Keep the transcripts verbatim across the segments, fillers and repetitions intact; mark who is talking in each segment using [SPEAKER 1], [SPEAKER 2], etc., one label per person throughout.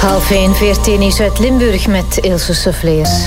[SPEAKER 1] Half één, V R T Nieuws uit Limburg met Ilse Souffleers.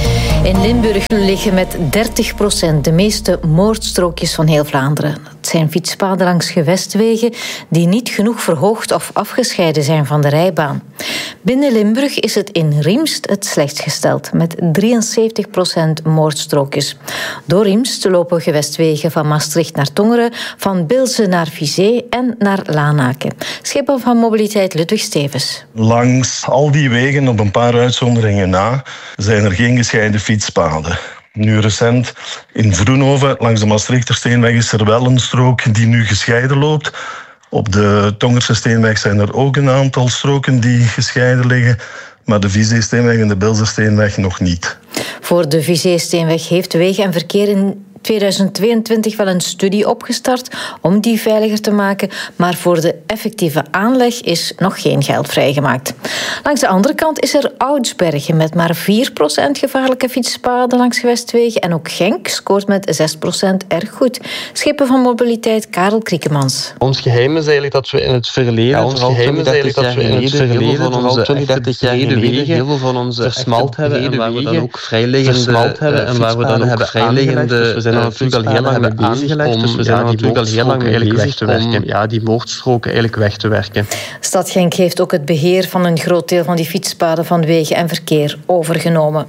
[SPEAKER 1] In Limburg liggen met dertig procent de meeste moordstrookjes van heel Vlaanderen. Het zijn fietspaden langs gewestwegen die niet genoeg verhoogd of afgescheiden zijn van de rijbaan. Binnen Limburg is het in Riemst het slechtst gesteld, met drieënzeventig procent moordstrookjes. Door Riemst lopen gewestwegen van Maastricht naar Tongeren, van Bilze naar Vizé en naar Lanaken. Schipper van Mobiliteit Ludwig Stevens.
[SPEAKER 2] Langs al die wegen, op een paar uitzonderingen na, zijn er geen gescheiden fietspaden. Nu recent in Vroenhoven, langs de Maastrichtersteenweg, is er wel een strook die nu gescheiden loopt. Op de Tongerse Steenweg zijn er ook een aantal stroken die gescheiden liggen, maar de Vizé-steenweg en de Bilze-steenweg nog niet.
[SPEAKER 1] Voor de Vizé-steenweg heeft Weeg en Verkeer in tweeduizend tweeëntwintig wel een studie opgestart om die veiliger te maken, maar voor de effectieve aanleg is nog geen geld vrijgemaakt. Langs de andere kant is er Oudsbergen met maar vier procent gevaarlijke fietspaden langs gewestwegen en ook Genk scoort met zes procent erg goed. Schipper van Mobiliteit Karel Kriekemans.
[SPEAKER 3] Ons geheim is eigenlijk dat we in het verleden, ja, ons geheim is eigenlijk dat we in het verleden van onze twintig jaar geleden heel veel van onze versmalt hebben en waar we dan ook vrijliggende hebben en waar we dan ook vrijliggende. We zijn er natuurlijk al heel lang mee bezig om, dus we zijn ja, natuurlijk al heel lang eigenlijk weg te werken. Om, ja, die moordstroken eigenlijk weg te werken.
[SPEAKER 1] Stad Genk heeft ook het beheer van een groot deel van die fietspaden van Wegen en Verkeer overgenomen.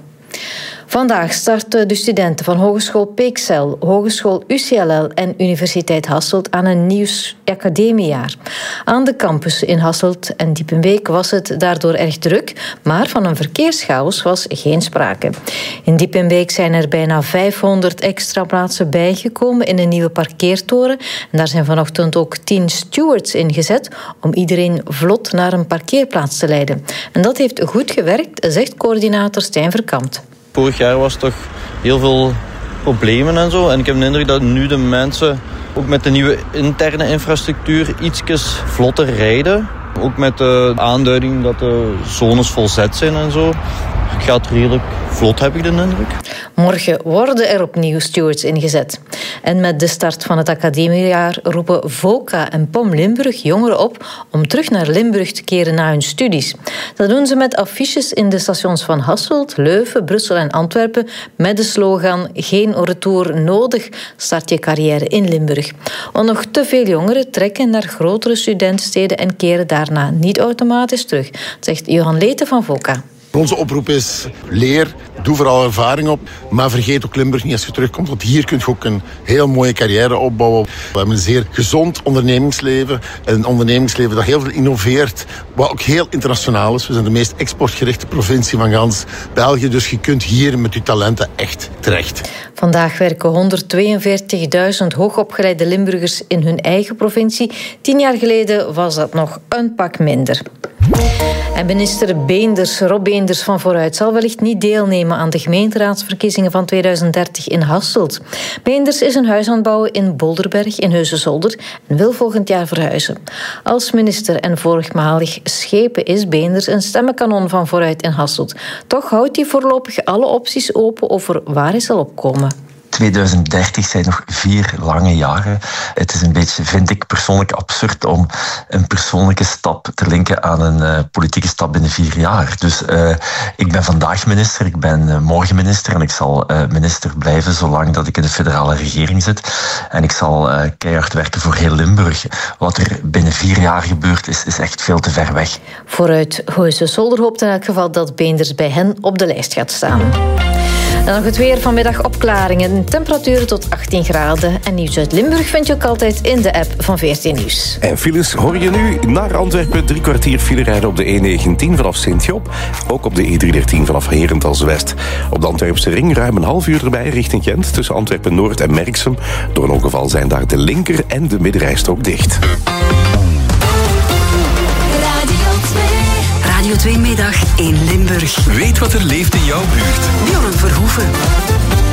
[SPEAKER 1] Vandaag starten de studenten van Hogeschool Peekcel, Hogeschool U C L L en Universiteit Hasselt aan een nieuw academiejaar. Aan de campus in Hasselt en Diepenbeek was het daardoor erg druk, maar van een verkeerschaos was geen sprake. In Diepenbeek zijn er bijna vijfhonderd extra plaatsen bijgekomen in een nieuwe parkeertoren. En daar zijn vanochtend ook tien stewards ingezet om iedereen vlot naar een parkeerplaats te leiden. En dat heeft goed gewerkt, zegt coördinator Stijn Verkampt.
[SPEAKER 4] Vorig jaar was toch heel veel problemen en zo. En ik heb de indruk dat nu de mensen, ook met de nieuwe interne infrastructuur, ietsjes vlotter rijden. Ook met de aanduiding dat de zones volzet zijn en zo. Het gaat redelijk vlot, heb ik de indruk.
[SPEAKER 1] Morgen worden er opnieuw stewards ingezet. En met de start van het academiejaar roepen VOCA en P O M Limburg jongeren op om terug naar Limburg te keren na hun studies. Dat doen ze met affiches in de stations van Hasselt, Leuven, Brussel en Antwerpen met de slogan "Geen retour nodig, start je carrière in Limburg". Want nog te veel jongeren trekken naar grotere studentensteden en keren daarna niet automatisch terug, zegt Johan Leten van VOCA.
[SPEAKER 5] Onze oproep is: leer, doe vooral ervaring op, maar vergeet ook Limburg niet als je terugkomt, want hier kun je ook een heel mooie carrière opbouwen. We hebben een zeer gezond ondernemingsleven, een ondernemingsleven dat heel veel innoveert, wat ook heel internationaal is. We zijn de meest exportgerichte provincie van gans België, dus je kunt hier met je talenten echt terecht.
[SPEAKER 1] Vandaag werken honderdtweeënveertigduizend hoogopgeleide Limburgers in hun eigen provincie. Tien jaar geleden was dat nog een pak minder. En minister Beenders, Rob Beenders van Vooruit, zal wellicht niet deelnemen aan de gemeenteraadsverkiezingen van tweeduizend dertig in Hasselt. Beenders is een huis aan het bouwen in Bolderberg in Heusden-Zolder en wil volgend jaar verhuizen. Als minister en voormalig schepen is Beenders een stemmenkanon van Vooruit in Hasselt. Toch houdt hij voorlopig alle opties open over waar hij zal opkomen.
[SPEAKER 6] tweeduizend dertig zijn nog vier lange jaren. Het is een beetje, vind ik persoonlijk, absurd om een persoonlijke stap te linken aan een uh, politieke stap binnen vier jaar. Dus uh, ik ben vandaag minister, ik ben uh, morgen minister en ik zal uh, minister blijven zolang dat ik in de federale regering zit. En ik zal uh, keihard werken voor heel Limburg. Wat er binnen vier jaar gebeurt is, is echt veel te ver weg.
[SPEAKER 1] Vooruit Heusden-Zolder hoopt in elk geval dat Beenders bij hen op de lijst gaat staan. En nog het weer, vanmiddag opklaringen. Temperaturen tot achttien graden. En nieuws uit Limburg vind je ook altijd in de app van V R T Nieuws.
[SPEAKER 7] En files hoor je nu naar Antwerpen. Drie kwartier file rijden op de E negentien vanaf Sint-Job. Ook op de E driehonderddertien vanaf Herentals-West. Op de Antwerpse ring ruim een half uur erbij richting Gent. Tussen Antwerpen-Noord en Merksem. Door een ongeval zijn daar de linker- en de middenrijstrook dicht.
[SPEAKER 8] Radio twee Middag in Limburg.
[SPEAKER 9] Weet wat er leeft in jouw buurt.
[SPEAKER 8] Bjorn Verhoeven.